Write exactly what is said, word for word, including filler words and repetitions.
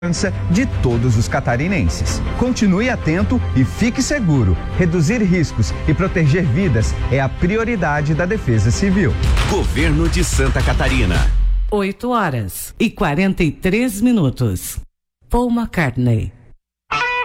de todos os catarinenses. Continue atento e fique seguro. Reduzir riscos e proteger vidas é a prioridade da Defesa Civil. Governo de Santa Catarina. oito horas e quarenta e três minutos. Paul McCartney.